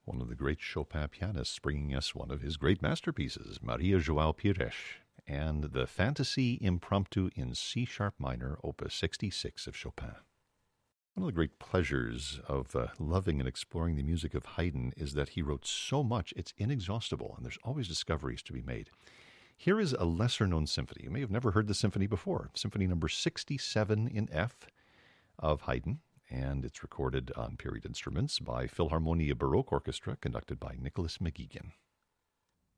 one of the great Chopin pianists, bringing us one of his great masterpieces, Maria João Pires, and the Fantasy Impromptu in C sharp minor, opus 66 of Chopin. One of the great pleasures of loving and exploring the music of Haydn is that he wrote so much, it's inexhaustible, and there's always discoveries to be made. Here is a lesser-known symphony. You may have never heard the symphony before. Symphony number 67 in F of Haydn, and it's recorded on period instruments by Philharmonia Baroque Orchestra, conducted by Nicholas McGeegan.